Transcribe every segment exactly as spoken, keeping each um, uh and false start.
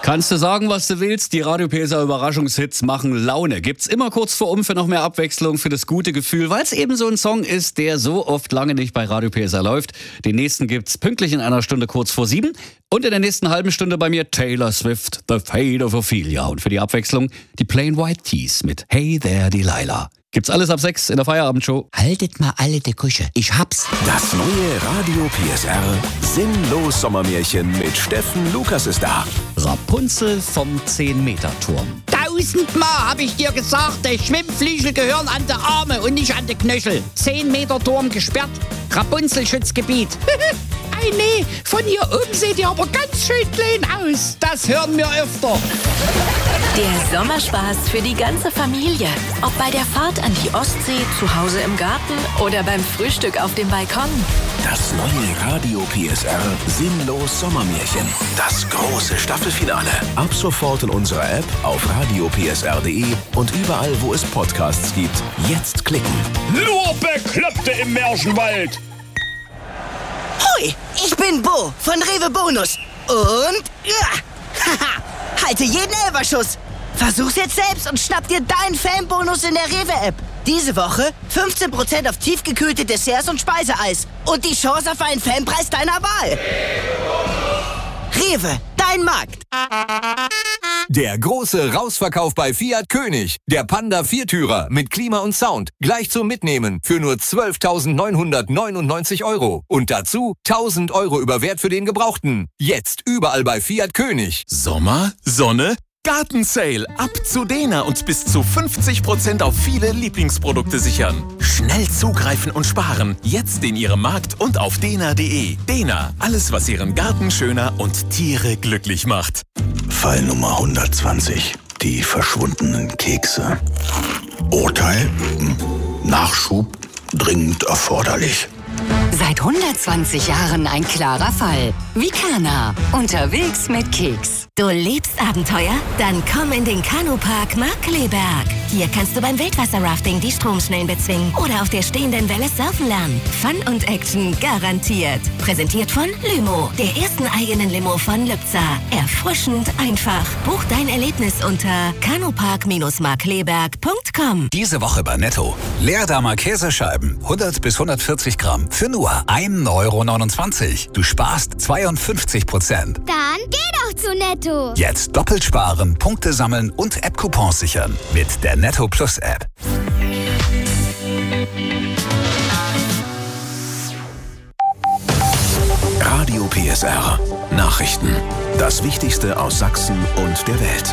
Kannst du sagen, was du willst? Die Radio P S R Überraschungshits machen Laune. Gibt's immer kurz vor um für noch mehr Abwechslung, für das gute Gefühl, weil es eben so ein Song ist, der so oft lange nicht bei Radio P S R läuft. Den nächsten gibt's pünktlich in einer Stunde kurz vor sieben. Und in der nächsten halben Stunde bei mir Taylor Swift, The Fate of Ophelia. Und für die Abwechslung die Plain White T's mit Hey There Delilah. Gibt's alles ab sechs in der Feierabendshow. Haltet mal alle die Kusche, ich hab's. Das neue Radio P S R Sinnlos Sommermärchen mit Steffen Lukas ist da. Rapunzel vom zehn-Meter-Turm. Tausendmal hab ich dir gesagt, die Schwimmflügel gehören an die Arme und nicht an die Knöchel. Zehn Meter Turm gesperrt, Rapunzel-Schutzgebiet. Ei nee, von hier oben seht ihr aber ganz schön klein aus. Das hören wir öfter. Der Sommerspaß für die ganze Familie. Ob bei der Fahrt an die Ostsee, zu Hause im Garten oder beim Frühstück auf dem Balkon. Das neue Radio P S R Sinnlos Sommermärchen. Das große Staffelfinale. Ab sofort in unserer App, auf radio p s r punkt d e und überall, wo es Podcasts gibt. Jetzt klicken. Nur Bekloppte im Märchenwald. Hoi, ich bin Bo von Rewe Bonus. Und ja, haha, halte jeden Elferschuss. Versuch's jetzt selbst und schnapp dir deinen Fanbonus in der Rewe-App. Diese Woche fünfzehn Prozent auf tiefgekühlte Desserts und Speiseeis. Und die Chance auf einen Fanpreis deiner Wahl. Rewe, dein Markt. Der große Rausverkauf bei Fiat König. Der Panda Viertürer mit Klima und Sound. Gleich zum Mitnehmen für nur zwölftausendneunhundertneunundneunzig Euro. Und dazu tausend Euro über Wert für den Gebrauchten. Jetzt überall bei Fiat König. Sommer, Sonne, Gartensale. Ab zu Dena und bis zu fünfzig Prozent auf viele Lieblingsprodukte sichern. Schnell zugreifen und sparen. Jetzt in Ihrem Markt und auf dena punkt de. Dena, alles was Ihren Garten schöner und Tiere glücklich macht. Fall Nummer hundertzwanzig. Die verschwundenen Kekse. Urteil? Nachschub dringend erforderlich. Seit hundertzwanzig Jahren ein klarer Fall. Vicana. Unterwegs mit Keks. Du liebst Abenteuer? Dann komm in den Kanupark Markkleeberg. Hier kannst du beim Wildwasserrafting die Stromschnellen bezwingen oder auf der stehenden Welle surfen lernen. Fun und Action garantiert. Präsentiert von Lymo, der ersten eigenen Limo von Lübzer. Erfrischend einfach. Buch dein Erlebnis unter kanupark markkleeberg punkt com. Diese Woche bei Netto. Leerdammer Käsescheiben, hundert bis hundertvierzig Gramm, für nur ein Euro neunundzwanzig. Du sparst zweiundfünfzig Prozent. Dann geh doch zu Netto. Jetzt doppelt sparen, Punkte sammeln und App-Coupons sichern mit der Netto Plus App. Radio P S R Nachrichten. Das Wichtigste aus Sachsen und der Welt.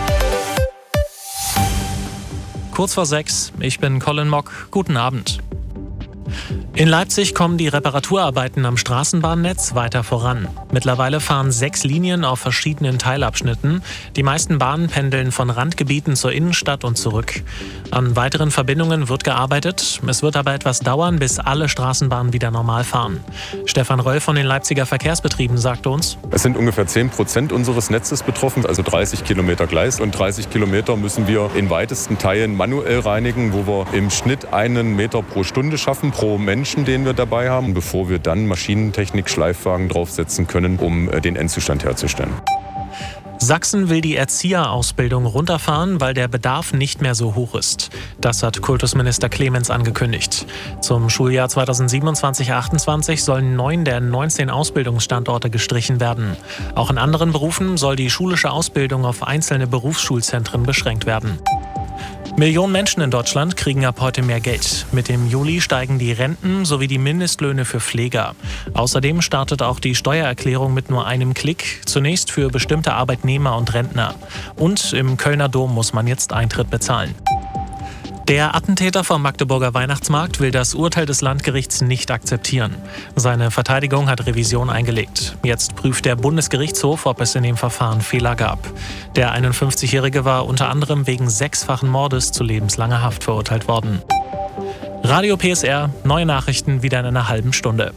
Kurz vor sechs, ich bin Colin Mock. Guten Abend. In Leipzig kommen die Reparaturarbeiten am Straßenbahnnetz weiter voran. Mittlerweile fahren sechs Linien auf verschiedenen Teilabschnitten. Die meisten Bahnen pendeln von Randgebieten zur Innenstadt und zurück. An weiteren Verbindungen wird gearbeitet. Es wird aber etwas dauern, bis alle Straßenbahnen wieder normal fahren. Stefan Röll von den Leipziger Verkehrsbetrieben sagte uns: Es sind ungefähr zehn Prozent unseres Netzes betroffen, also dreißig Kilometer Gleis. Und dreißig Kilometer müssen wir in weitesten Teilen manuell reinigen, wo wir im Schnitt einen Meter pro Stunde schaffen, pro Mensch, den wir dabei haben, bevor wir dann Maschinentechnik-Schleifwagen draufsetzen können, um den Endzustand herzustellen. Sachsen will die Erzieherausbildung runterfahren, weil der Bedarf nicht mehr so hoch ist. Das hat Kultusminister Clemens angekündigt. Zum Schuljahr zweitausendsiebenundzwanzig achtundzwanzig sollen neun der neunzehn Ausbildungsstandorte gestrichen werden. Auch in anderen Berufen soll die schulische Ausbildung auf einzelne Berufsschulzentren beschränkt werden. Millionen Menschen in Deutschland kriegen ab heute mehr Geld. Mit dem Juli steigen die Renten sowie die Mindestlöhne für Pfleger. Außerdem startet auch die Steuererklärung mit nur einem Klick. Zunächst für bestimmte Arbeitnehmer und Rentner. Und im Kölner Dom muss man jetzt Eintritt bezahlen. Der Attentäter vom Magdeburger Weihnachtsmarkt will das Urteil des Landgerichts nicht akzeptieren. Seine Verteidigung hat Revision eingelegt. Jetzt prüft der Bundesgerichtshof, ob es in dem Verfahren Fehler gab. Der einundfünfzigjährige war unter anderem wegen sechsfachen Mordes zu lebenslanger Haft verurteilt worden. Radio P S R, neue Nachrichten wieder in einer halben Stunde.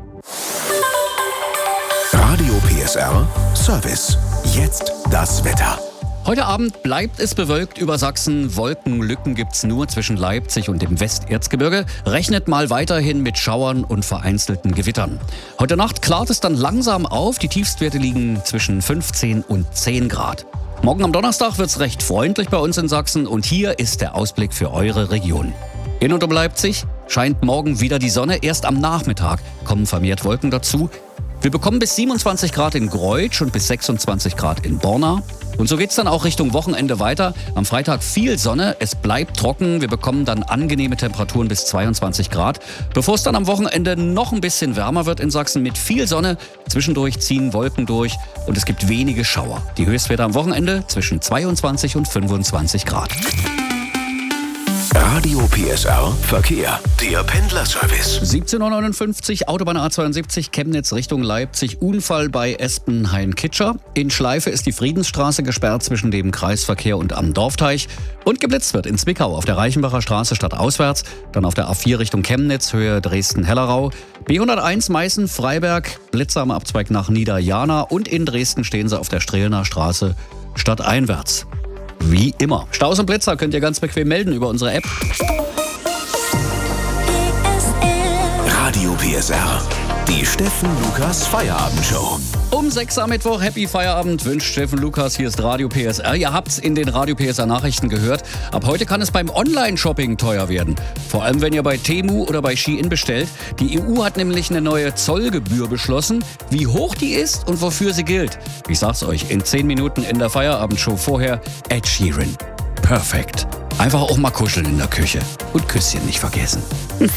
Radio P S R Service. Jetzt das Wetter. Heute Abend bleibt es bewölkt über Sachsen. Wolkenlücken gibt's nur zwischen Leipzig und dem Westerzgebirge. Rechnet mal weiterhin mit Schauern und vereinzelten Gewittern. Heute Nacht klart es dann langsam auf. Die Tiefstwerte liegen zwischen fünfzehn und zehn Grad. Morgen am Donnerstag wird es recht freundlich bei uns in Sachsen und hier ist der Ausblick für eure Region. In und um Leipzig scheint morgen wieder die Sonne. Erst am Nachmittag kommen vermehrt Wolken dazu. Wir bekommen bis siebenundzwanzig Grad in Greutsch und bis sechsundzwanzig Grad in Borna. Und so geht's dann auch Richtung Wochenende weiter. Am Freitag viel Sonne, es bleibt trocken. Wir bekommen dann angenehme Temperaturen bis zweiundzwanzig Grad. Bevor es dann am Wochenende noch ein bisschen wärmer wird in Sachsen mit viel Sonne. Zwischendurch ziehen Wolken durch und es gibt wenige Schauer. Die Höchstwerte am Wochenende zwischen zweiundzwanzig und fünfundzwanzig Grad. Radio P S R Verkehr, der Pendlerservice. siebzehn Uhr neunundfünfzig, Autobahn A zweiundsiebzig, Chemnitz Richtung Leipzig, Unfall bei Espenhain-Kitscher. In Schleife ist die Friedensstraße gesperrt zwischen dem Kreisverkehr und am Dorfteich. Und geblitzt wird in Zwickau auf der Reichenbacher Straße stadtauswärts, dann auf der A vier Richtung Chemnitz, Höhe Dresden-Hellerau. B hunderteins Meißen-Freiberg, Blitzer am Abzweig nach Niederjana und in Dresden stehen sie auf der Strehlner Straße stadteinwärts. Wie immer. Staus und Blitzer könnt ihr ganz bequem melden über unsere App. Radio P S R, die Steffen Lukas Feierabendshow. Um sechs am Mittwoch, Happy Feierabend, wünscht Steffen Lukas, hier ist Radio P S R. Ihr habt's in den Radio P S R Nachrichten gehört. Ab heute kann es beim Online-Shopping teuer werden. Vor allem, wenn ihr bei Temu oder bei Shein bestellt. Die E U hat nämlich eine neue Zollgebühr beschlossen. Wie hoch die ist und wofür sie gilt. Ich sag's euch, in zehn Minuten in der Feierabendshow. Vorher Ed Sheeran. Perfekt. Einfach auch mal kuscheln in der Küche. Und Küsschen nicht vergessen.